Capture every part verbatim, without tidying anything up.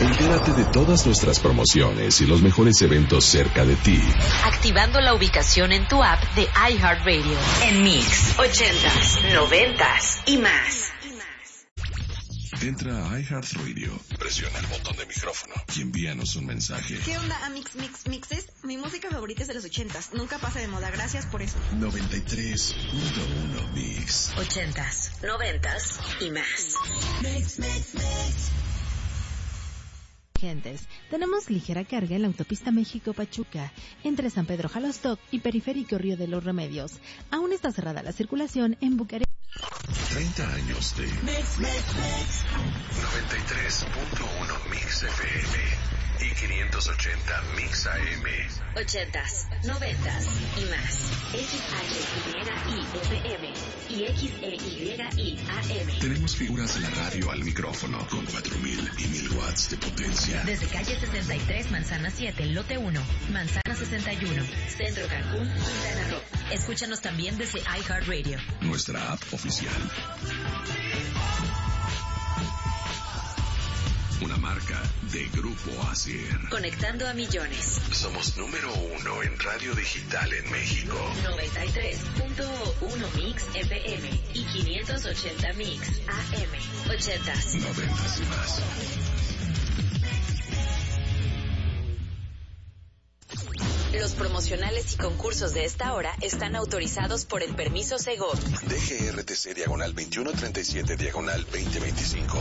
Entérate de todas nuestras promociones y los mejores eventos cerca de ti. Activando la ubicación en tu app de iHeartRadio. En Mix, ochentas, noventas y más. Entra a iHeartRadio, presiona el botón de micrófono y envíanos un mensaje. ¿Qué onda, Amix Mix Mixes? Mi música favorita es de los ochentas. Nunca pasa de moda. Gracias por eso. noventa y tres punto uno Mix. Ochentas, noventas y más. Mix, mix, mix. Gentes, tenemos ligera carga en la autopista México-Pachuca, entre San Pedro Jalostoc y Periférico Río de los Remedios. Aún está cerrada la circulación en Bucarest. treinta años de Mix, mix, mix. noventa y tres punto uno Mix F M y quinientos ochenta Mix A M. Ochentas, noventas y más. X H Y I F M y X E Y I A M. Tenemos figuras de la radio al micrófono con cuatro mil y mil watts de potencia. Desde calle sesenta y tres, Manzana siete, lote uno, Manzana sesenta y uno, Centro Cancún, Quintana Roo. Escúchanos también desde iHeartRadio. Nuestra app oficial. Una marca de Grupo Asier. Conectando a millones. Somos número uno en radio digital en México. noventa y tres punto uno Mix F M y quinientos ochenta Mix A M. Ochentas. Noventas y más. Los promocionales y concursos de esta hora están autorizados por el permiso Segov. D G R T C diagonal veintiuno treinta y siete diagonal veinte veinticinco.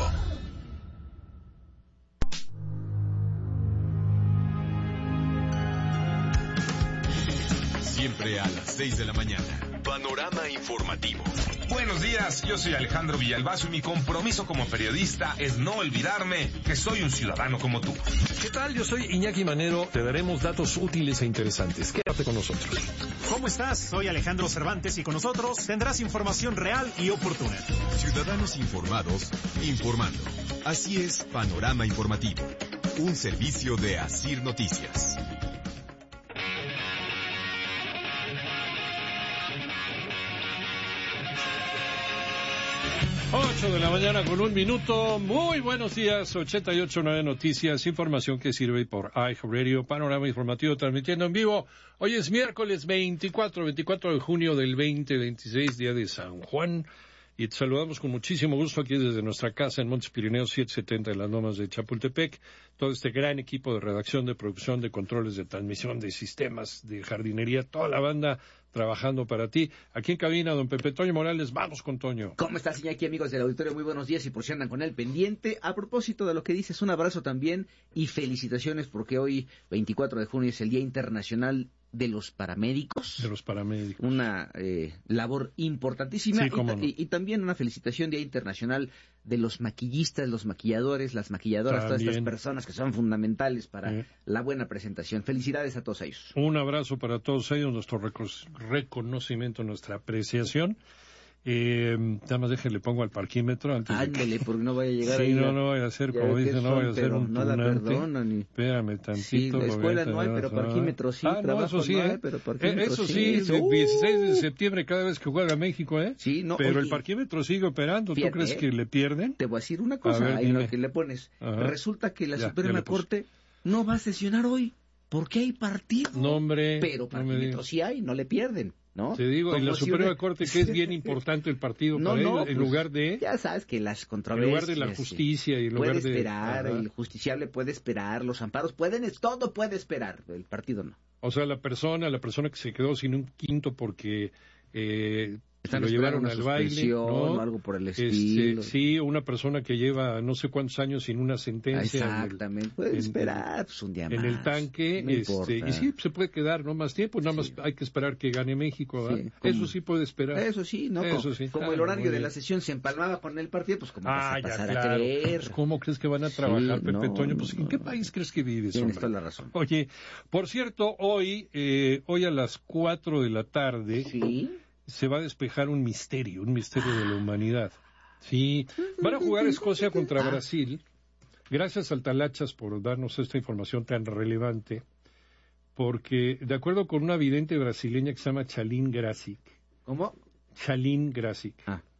Siempre a las seis de la mañana. Panorama informativo. Buenos días, yo soy Alejandro Villalbazo y mi compromiso como periodista es no olvidarme que soy un ciudadano como tú. ¿Qué tal? Yo soy Iñaki Manero. Te daremos datos útiles e interesantes. Quédate con nosotros. ¿Cómo estás? Soy Alejandro Cervantes y con nosotros tendrás información real y oportuna. Ciudadanos informados, informando. Así es, Panorama Informativo. Un servicio de Asir Noticias. ocho de la mañana con un minuto. Muy buenos días. ochenta y ocho punto nueve Noticias. Información que sirve por iHeartRadio. Panorama informativo transmitiendo en vivo. Hoy es miércoles veinticuatro, veinticuatro de junio del veinte veintiséis, día de San Juan. Y te saludamos con muchísimo gusto aquí desde nuestra casa en Montes Pirineos setecientos setenta en las Lomas de Chapultepec. Todo este gran equipo de redacción, de producción, de controles, de transmisión, de sistemas, de jardinería, toda la banda trabajando para ti. Aquí en cabina, don Pepe Toño Morales. Vamos con Toño. ¿Cómo estás, Iñaki, amigos del auditorio? Muy buenos días y por si andan con el pendiente. A propósito de lo que dices, un abrazo también y felicitaciones porque hoy, veinticuatro de junio, es el Día Internacional de los Paramédicos. De los paramédicos. Una eh, labor importantísima. Sí, cómo y, no. y, y también una felicitación Día Internacional de los maquillistas, los maquilladores, las maquilladoras, También. todas estas personas que son fundamentales para Sí. la buena presentación. Felicidades a todos ellos. Un abrazo para todos ellos, nuestro reco- reconocimiento, nuestra apreciación. Eh, nada más déjenle pongo al parquímetro antes de que... Ándele, porque no vaya a llegar Sí, ahí. no, no vaya a ser, ya como ve que dice, no son, vaya a ser pero un no la tunante. perdonan y- Espérame tantito. Sí, la escuela porque no hay, ahorita pero no- parquímetro sí, Ah, no, trabajo eso sí, no hay, ¿eh? pero Eh, parquímetro Eso sí, sí, eso, el uh. dieciséis de septiembre cada vez que juega México, ¿eh? Sí, no, Pero oye, el parquímetro sigue operando. ¿Tú fíjate, crees ¿eh? que le pierden? Te voy a decir una cosa, ver, ahí dime. lo que le pones. Ajá. Resulta que la Ya, ya Suprema le puse. Corte no va a sesionar hoy, porque hay partido. No, hombre. Pero no me parquímetro digas. sí hay, no le pierden, ¿no? Te digo, y Como la si Suprema una- Corte, que es bien importante el partido No, para no, él, en pues, lugar de... Ya sabes que las En controversias... lugar de la justicia y en lugar puede de... esperar, Ajá. el justiciable puede esperar, los amparos pueden, es- todo puede esperar, el partido no. O sea, la persona, la persona que se quedó sin un quinto porque eh, Están lo llevaron esperando al una baile, suspensión ¿no? o algo por el Este, estilo. sí, una persona que lleva no sé cuántos años sin una sentencia en el- Exactamente, puede en- esperar pues, un día en más. el tanque, no este, importa. y sí, se puede quedar no más tiempo, nada más Sí. hay que esperar que gane México, ¿verdad? Sí, como- Eso sí puede esperar. Eso sí, ¿no? Eso como sí. como Ah, el horario muy de bien. la sesión se empalmaba con el partido, pues como Ah, vas a ya, pasar claro. a creer. Pues, ¿cómo crees que van a trabajar, Sí, Pepe no, Toño? Pues, no, ¿en qué no. país crees que vives, Tienes hombre? toda la razón. Oye, por cierto, hoy, eh, hoy a las cuatro de la tarde Sí. se va a despejar un misterio, un misterio de la humanidad. Sí, van a jugar Escocia contra Brasil. Gracias al Talachas por darnos esta información tan relevante, porque de acuerdo con una vidente brasileña que se llama Chalín Grasic, ¿Cómo? Chalín Grasic, Ah.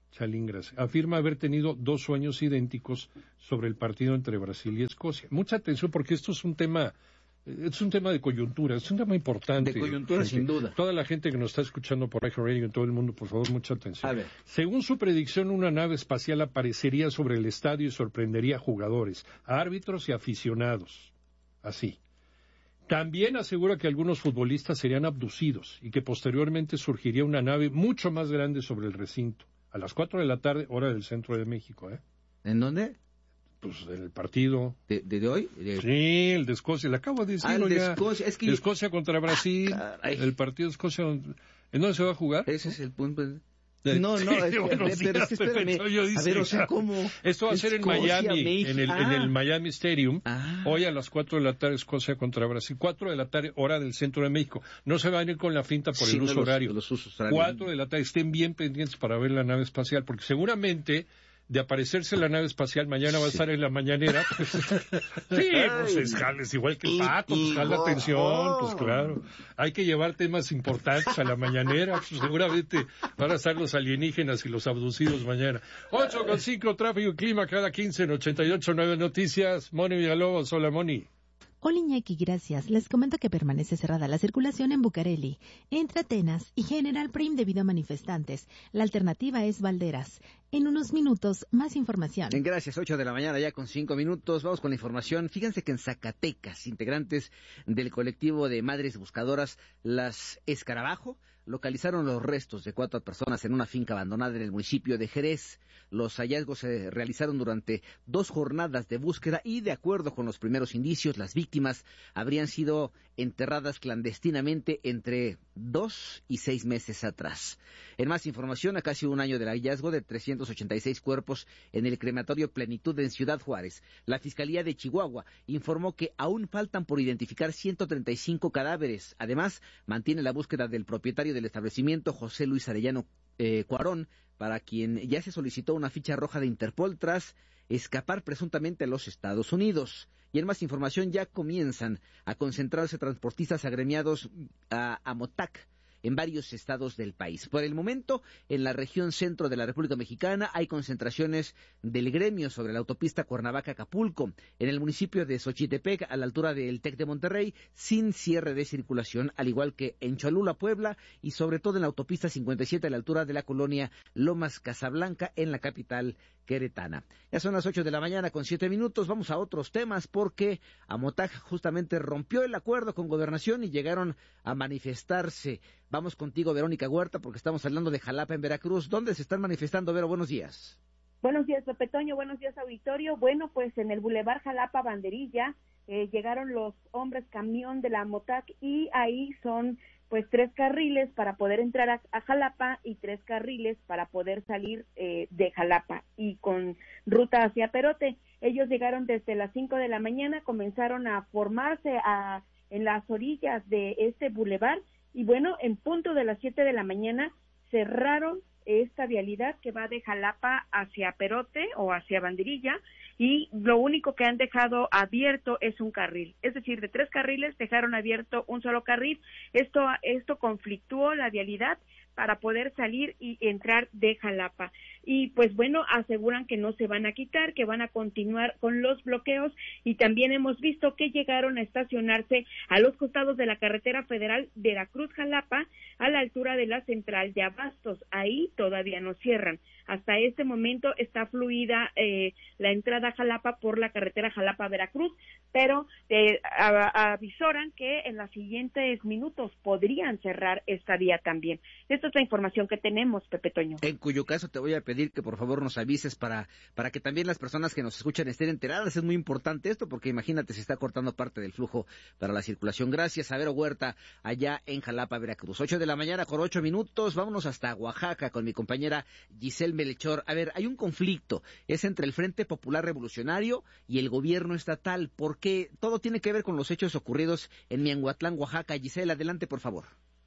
Chalín-Gracia, afirma haber tenido dos sueños idénticos sobre el partido entre Brasil y Escocia. Mucha atención porque esto es un tema, es un tema de coyuntura, es un tema importante. De coyuntura, gente. sin duda. Toda la gente que nos está escuchando por iHeart Radio en todo el mundo, por favor, mucha atención. A ver. Según su predicción, una nave espacial aparecería sobre el estadio y sorprendería a jugadores, a árbitros y aficionados. Así. También asegura que algunos futbolistas serían abducidos y que posteriormente surgiría una nave mucho más grande sobre el recinto. A las cuatro de la tarde, hora del centro de México, ¿eh? ¿En dónde? Pues en el partido. ¿De, de, de hoy? De... Sí, el de Escocia, le acabo de decir. Ah, el de ya. Escocia. Es que... de Escocia contra Brasil, ah, el partido de Escocia. ¿En dónde se va a jugar? Ese es el punto. Sí, no, no, sí, es que, bueno, pero sí, es que espérame. yo dice, a ver, o sea, ¿cómo? Esto va a ser en Escocia, Miami, México. en el, ah. en el Miami Stadium. Ah. Hoy a las cuatro de la tarde, Escocia contra Brasil. cuatro de la tarde, hora del centro de México. No se van a ir con la finta por Sí, el uso no, los, horario. Los usos horarios. cuatro de la tarde, estén bien pendientes para ver la nave espacial, porque seguramente de aparecerse la nave espacial mañana va a Sí. estar en la mañanera. Pues, sí, pues es, es igual que el pato, pues jala la atención, pues claro. Hay que llevar temas importantes a la mañanera, pues, seguramente van a estar los alienígenas y los abducidos mañana. ocho con cinco, tráfico y clima cada quince en ochenta y ocho punto nueve Noticias. Moni Villalobos, hola Moni. Hola Iñaki, gracias. Les comento que permanece cerrada la circulación en Bucareli, entre Atenas y General Prim debido a manifestantes. La alternativa es Valderas. En unos minutos, más información. Gracias, ocho de la mañana ya con cinco minutos. Vamos con la información. Fíjense que en Zacatecas, integrantes del colectivo de Madres Buscadoras Las Escarabajo localizaron los restos de cuatro personas en una finca abandonada en el municipio de Jerez. Los hallazgos se realizaron durante dos jornadas de búsqueda y, de acuerdo con los primeros indicios, las víctimas habrían sido enterradas clandestinamente entre dos y seis meses atrás. En más información, a casi un año del hallazgo de trescientos ochenta y seis cuerpos en el crematorio Plenitud en Ciudad Juárez, la Fiscalía de Chihuahua informó que aún faltan por identificar ciento treinta y cinco cadáveres. Además, mantiene la búsqueda del propietario del establecimiento, José Luis Arellano eh, Cuarón, para quien ya se solicitó una ficha roja de Interpol tras escapar presuntamente a los Estados Unidos. Y en más información, ya comienzan a concentrarse transportistas agremiados a Amotac en varios estados del país. Por el momento, en la región centro de la República Mexicana hay concentraciones del gremio sobre la autopista Cuernavaca-Acapulco, en el municipio de Xochitepec, a la altura del TEC de Monterrey, sin cierre de circulación, al igual que en Cholula, Puebla, y sobre todo en la autopista cincuenta y siete a la altura de la colonia Lomas Casablanca, en la capital queretana. Ya son las ocho de la mañana con siete minutos, vamos a otros temas porque Amotac justamente rompió el acuerdo con Gobernación y llegaron a manifestarse. Vamos contigo, Verónica Huerta, porque estamos hablando de Jalapa en Veracruz. ¿Dónde se están manifestando, Vero? Buenos días. Buenos días, Pepe Toño. Buenos días, auditorio. Bueno, pues en el Boulevard Jalapa Banderilla eh, llegaron los hombres camión de la Amotac y ahí son pues tres carriles para poder entrar a, a Jalapa y tres carriles para poder salir eh, de Jalapa y con ruta hacia Perote. Ellos llegaron desde las cinco de la mañana, comenzaron a formarse a, en las orillas de este bulevar y bueno, en punto de las siete de la mañana cerraron esta vialidad que va de Jalapa hacia Perote o hacia Banderilla y lo único que han dejado abierto es un carril, es decir, de tres carriles dejaron abierto un solo carril. Esto, esto conflictuó la vialidad para poder salir y entrar de Jalapa. Y pues bueno, aseguran que no se van a quitar, que van a continuar con los bloqueos y también hemos visto que llegaron a estacionarse a los costados de la carretera federal Veracruz-Jalapa a la altura de la central de Abastos. Ahí todavía no cierran. Hasta este momento está fluida eh, la entrada a Jalapa por la carretera Jalapa-Veracruz, pero eh, a, avisoran que en los siguientes minutos podrían cerrar esta vía también. Esta es la información que tenemos, Pepe Toño. En cuyo caso te voy a pedir que por favor nos avises para, para que también las personas que nos escuchan estén enteradas. Es muy importante esto porque imagínate, se está cortando parte del flujo para la circulación. Gracias a Vero Huerta, allá en Jalapa, Veracruz. Ocho de la mañana con ocho minutos, vámonos hasta Oaxaca con mi compañera Giselle Melchor. A ver, hay un conflicto, es entre el Frente Popular Revolucionario y el gobierno estatal, porque todo tiene que ver con los hechos ocurridos en Miahuatlán, Oaxaca. Giselle, adelante por favor.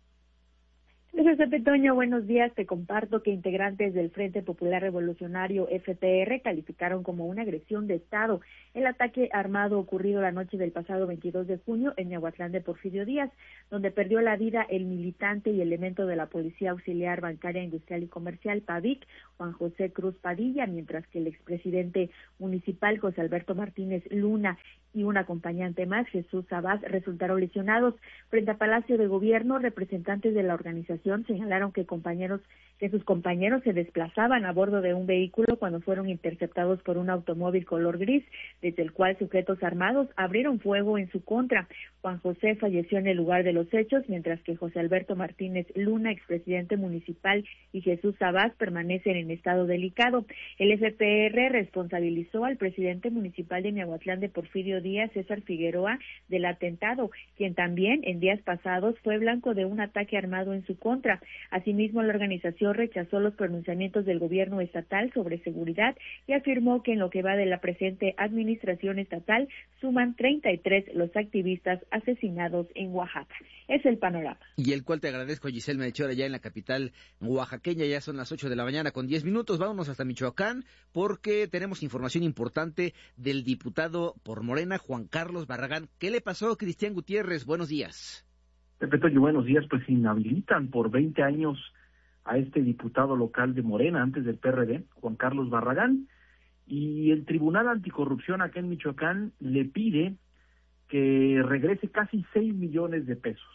Gracias, Pepe Toño. Buenos días. Te comparto que integrantes del Frente Popular Revolucionario F P R calificaron como una agresión de Estado el ataque armado ocurrido la noche del pasado veintidós de junio en Miahuatlán de Porfirio Díaz, donde perdió la vida el militante y elemento de la Policía Auxiliar Bancaria Industrial y Comercial, PAVIC, Juan José Cruz Padilla, mientras que el expresidente municipal José Alberto Martínez Luna y un acompañante más, Jesús Sabás, resultaron lesionados. Frente a Palacio de Gobierno, representantes de la organización señalaron que compañeros, que sus compañeros se desplazaban a bordo de un vehículo cuando fueron interceptados por un automóvil color gris, desde el cual sujetos armados abrieron fuego en su contra. Juan José falleció en el lugar de los hechos, mientras que José Alberto Martínez Luna, expresidente municipal, y Jesús Sabás permanecen en estado delicado. El F P R responsabilizó al presidente municipal de Miahuatlán de Porfirio Díaz, César Figueroa, del atentado, quien también en días pasados fue blanco de un ataque armado en su contra. Asimismo, la organización rechazó los pronunciamientos del gobierno estatal sobre seguridad y afirmó que en lo que va de la presente administración estatal suman treinta y tres los activistas asesinados en Oaxaca. Es el panorama. Y el cual te agradezco, Giselle Melchor, allá en la capital oaxaqueña. Ya son las ocho de la mañana con diez minutos. Vámonos hasta Michoacán porque tenemos información importante del diputado por Morena, Juan Carlos Barragán. ¿Qué le pasó, Cristian Gutiérrez? Buenos días. Pepe Toño, buenos días. Pues inhabilitan por veinte años a este diputado local de Morena, antes del P R D, Juan Carlos Barragán, y el Tribunal Anticorrupción acá en Michoacán le pide que regrese casi seis millones de pesos.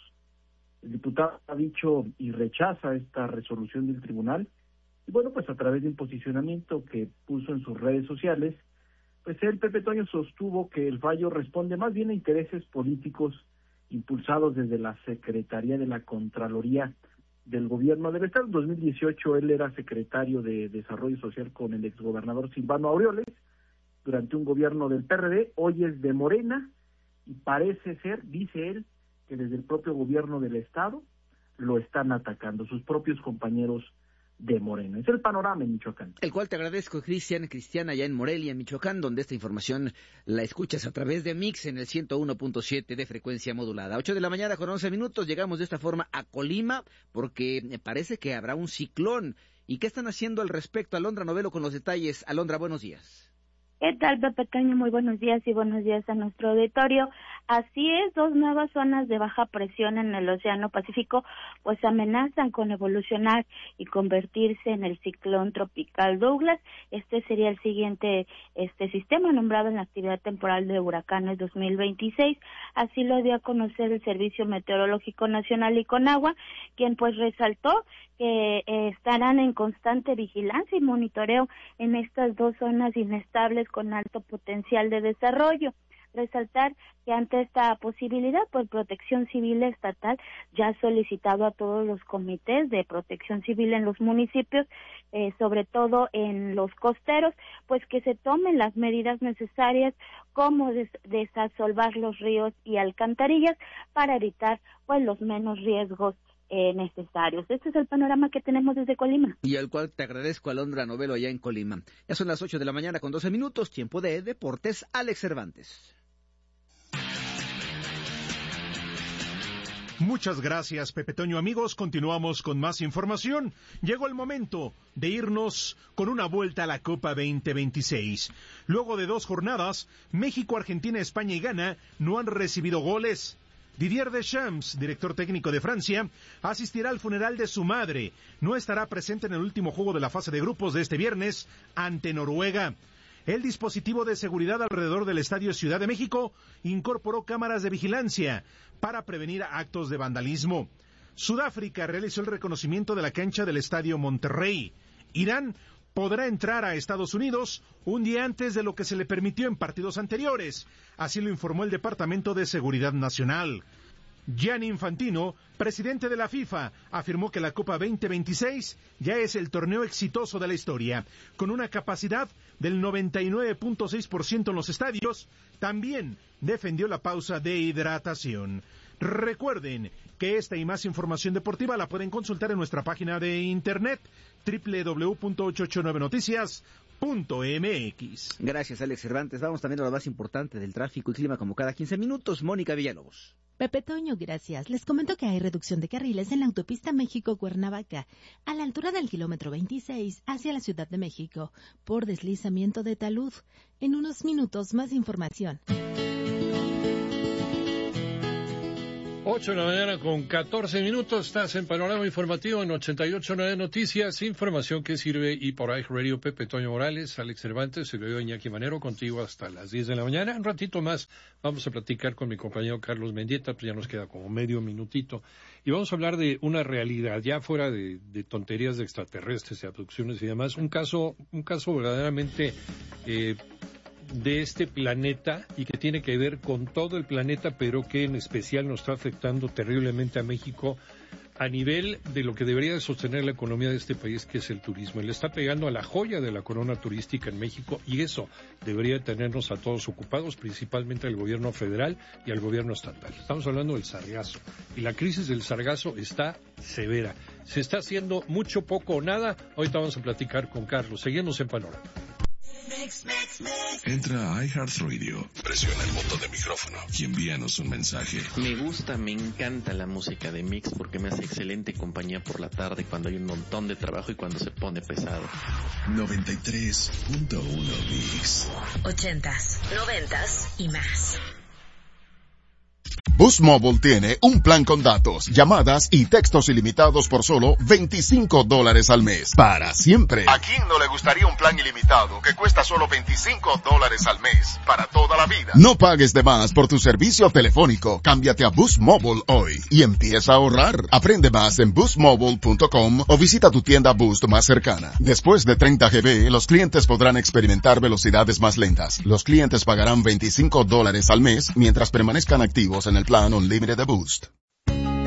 El diputado ha dicho y rechaza esta resolución del tribunal, y bueno, pues a través de un posicionamiento que puso en sus redes sociales, pues él, Pepe Toño, sostuvo que el fallo responde más bien a intereses políticos impulsados desde la Secretaría de la Contraloría del Gobierno del Estado. En dos mil dieciocho él era secretario de Desarrollo Social con el exgobernador Silvano Aureoles, durante un gobierno del P R D, hoy es de Morena, y parece ser, dice él, que desde el propio gobierno del Estado lo están atacando, sus propios compañeros de Morena. Es el panorama en Michoacán. El cual te agradezco, Cristian, Cristiana, allá en Morelia, en Michoacán, donde esta información la escuchas a través de Mix en el ciento uno punto siete de frecuencia modulada. ocho de la mañana con once minutos, llegamos de esta forma a Colima, porque parece que habrá un ciclón. ¿Y qué están haciendo al respecto? Alondra Novelo con los detalles. Alondra, buenos días. ¿Qué tal, Pepe Toño? Muy buenos días y buenos días a nuestro auditorio. Así es, dos nuevas zonas de baja presión en el Océano Pacífico pues amenazan con evolucionar y convertirse en el ciclón tropical Douglas. Este sería el siguiente este sistema nombrado en la actividad temporal de huracanes dos mil veintiséis. Así lo dio a conocer el Servicio Meteorológico Nacional y Conagua, quien pues resaltó que eh, estarán en constante vigilancia y monitoreo en estas dos zonas inestables con alto potencial de desarrollo. Resaltar que ante esta posibilidad, pues Protección Civil Estatal ya ha solicitado a todos los comités de protección civil en los municipios, eh, sobre todo en los costeros, pues que se tomen las medidas necesarias como des- desasolvar los ríos y alcantarillas para evitar pues los menos riesgos Eh, necesarios. Este es el panorama que tenemos desde Colima. Y al cual te agradezco, Alondra Novelo, allá en Colima. Ya son las ocho de la mañana con doce minutos, tiempo de deportes. Alex Cervantes. Muchas gracias, Pepe Toño. Amigos, continuamos con más información. Llegó el momento de irnos con una vuelta a la Copa veinte veintiséis. Luego de dos jornadas, México, Argentina, España y Ghana no han recibido goles. Didier Deschamps, director técnico de Francia, asistirá al funeral de su madre. No estará presente en el último juego de la fase de grupos de este viernes ante Noruega. El dispositivo de seguridad alrededor del Estadio Ciudad de México incorporó cámaras de vigilancia para prevenir actos de vandalismo. Sudáfrica realizó el reconocimiento de la cancha del Estadio Monterrey. Irán podrá entrar a Estados Unidos un día antes de lo que se le permitió en partidos anteriores. Así lo informó el Departamento de Seguridad Nacional. Gianni Infantino, presidente de la FIFA, afirmó que la Copa veinte veintiséis ya es el torneo exitoso de la historia, con una capacidad del noventa y nueve punto seis por ciento en los estadios. También defendió la pausa de hidratación. Recuerden que esta y más información deportiva la pueden consultar en nuestra página de internet doble u doble u doble u punto ochocientos ochenta y nueve noticias punto m x. Gracias, Alex Cervantes. Vamos también a lo más importante del tráfico y clima como cada quince minutos. Mónica Villalobos. Pepe Toño, gracias. Les comento que hay reducción de carriles en la autopista México-Cuernavaca, a la altura del kilómetro veintiséis, hacia la Ciudad de México, por deslizamiento de talud. En unos minutos, más información. ocho de la mañana con catorce minutos, estás en Panorama Informativo en ochenta y ocho punto nueve Noticias, información que sirve y por ahí Radio Pepe Toño Morales, Alex Cervantes, y luego Iñaki Manero, contigo hasta las diez de la mañana. Un ratito más vamos a platicar con mi compañero Carlos Mendieta, pues ya nos queda como medio minutito, y vamos a hablar de una realidad, ya fuera de, de tonterías de extraterrestres, de abducciones y demás, un caso, un caso verdaderamente eh, de este planeta y que tiene que ver con todo el planeta, pero que en especial nos está afectando terriblemente a México a nivel de lo que debería de sostener la economía de este país, que es el turismo. Y le está pegando a la joya de la corona turística en México, y eso debería tenernos a todos ocupados, principalmente al gobierno federal y al gobierno estatal. Estamos hablando del sargazo, y la crisis del sargazo está severa. Se está haciendo mucho, poco o nada. Ahorita vamos a platicar con Carlos. Seguimos en Panorama. Entra a iHeartRadio, presiona el botón de micrófono y envíanos un mensaje. Me gusta, me encanta la música de Mix porque me hace excelente compañía por la tarde cuando hay un montón de trabajo y cuando se pone pesado. noventa y tres punto uno Mix. Ochentas, noventas y más. Boost Mobile tiene un plan con datos, llamadas y textos ilimitados por solo veinticinco dólares al mes. Para siempre. ¿A quién no le gustaría un plan ilimitado que cuesta solo veinticinco dólares al mes? Para toda la vida. No pagues de más por tu servicio telefónico. Cámbiate a Boost Mobile hoy y empieza a ahorrar. Aprende más en boost mobile punto com o visita tu tienda Boost más cercana. Después de treinta gigabytes, los clientes podrán experimentar velocidades más lentas. Los clientes pagarán veinticinco dólares al mes mientras permanezcan activos en el plan Unlimited de Boost.